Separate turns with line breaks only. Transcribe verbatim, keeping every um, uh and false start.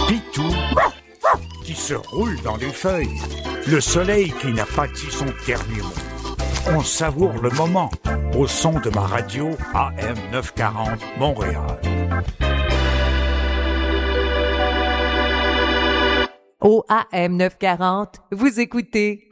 Pitou qui se roule dans les feuilles, le soleil qui n'a pas dit son dernier mot. On savoure le moment au son de ma radio A M neuf cent quarante Montréal.
Au A M neuf cent quarante, vous écoutez